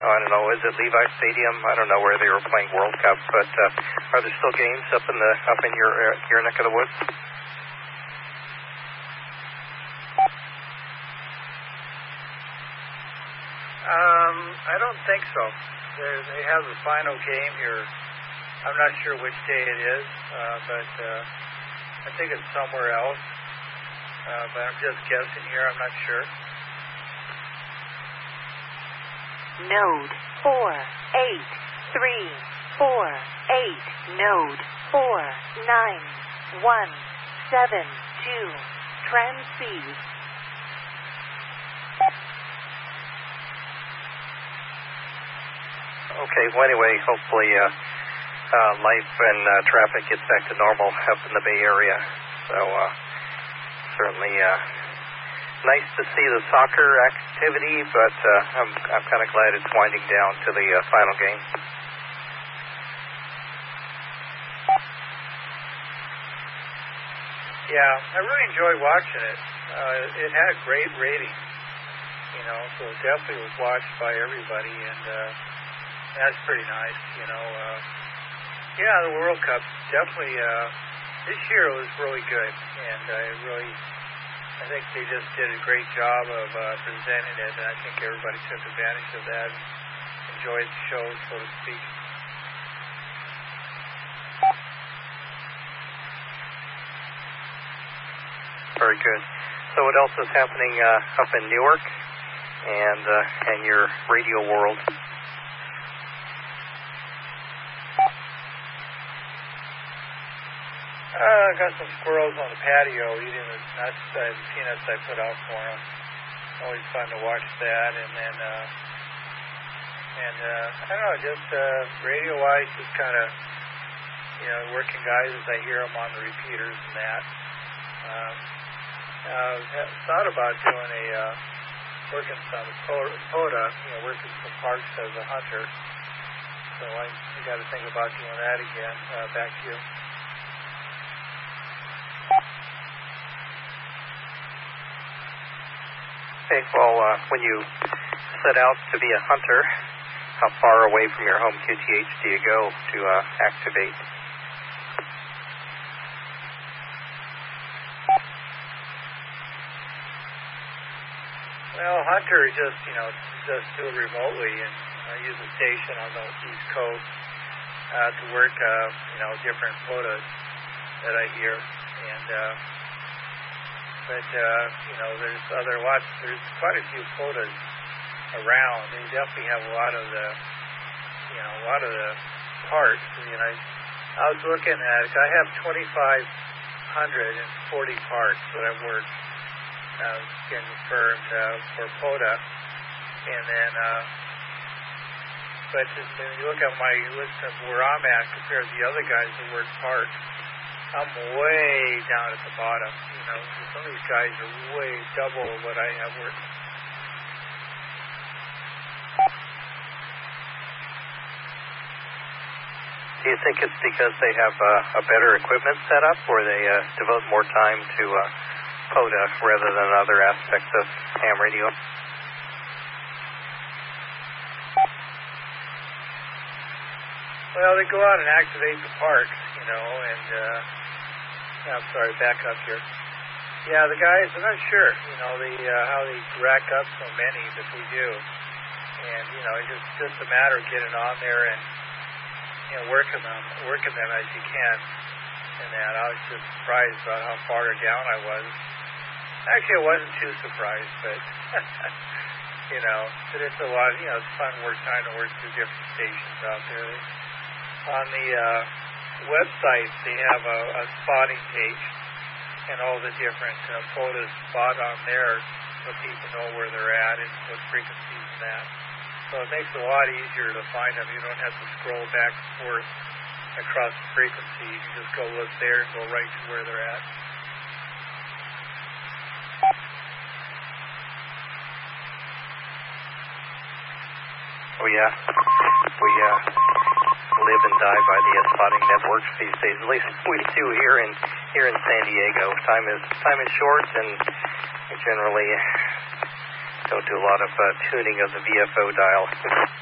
I don't know, is it Levi Stadium? I don't know where they were playing World Cup, but are there still games up in your neck of the woods? I don't think so. They have the final game here. I'm not sure which day it is, but I think it's somewhere else. But I'm just guessing here. I'm not sure. Node 48348. Node 49172. Transceive. Okay, well anyway, hopefully life and traffic gets back to normal up in the Bay Area. So certainly nice to see the soccer activity, but I'm kind of glad it's winding down to the final game. Yeah, I really enjoyed watching it. It had great ratings, so it definitely was watched by everybody, and that's pretty nice, Yeah, the World Cup definitely, this year was really good, and I think they just did a great job of presenting it, and I think everybody took advantage of that and enjoyed the show, so to speak. Very good. So what else is happening up in Newark and your radio world? I got some squirrels on the patio eating the nuts, the peanuts I put out for them. Always fun to watch that. And then, I don't know, just radio-wise, just kind of, working guys as I hear them on the repeaters and that. Thought about doing working some POTA, working some parks as a hunter. So I got to think about doing that again. Back to you. Okay, well, when you set out to be a hunter, how far away from your home QTH do you go to activate? Well, hunter is just do it remotely, and I use a station on the East Coast to work, different quotas that I hear, and there's quite a few quotas around. They definitely have a lot of the parts. I was looking at it. I have 2,540 parts that I've worked. Getting confirmed for POTA, and then but when you look at my list of where I'm at compared to the other guys that work parts, I'm way down at the bottom. Some of these guys are way double what I have worked. Do you think it's because they have a better equipment set up, or they devote more time to POTA rather than other aspects of ham radio? Well, they go out and activate the parks, and I'm sorry, back up here. Yeah, the guys, I'm not sure, how they rack up so many, but they do. And, it's just a matter of getting on there and, working them as you can. And that I was just surprised about how far down I was. Actually, I wasn't too surprised, but, but it's a lot, it's fun trying to work through different stations out there. On the website, they have a spotting page and all the different photos spot on there so people know where they're at and what frequencies and that. So it makes it a lot easier to find them. You don't have to scroll back and forth across the frequency. You can just go look there and go right to where they're at. Oh yeah, we live and die by the spotting networks these days. At least we do here in San Diego. Time is short, and we generally don't do a lot of tuning of the VFO dial.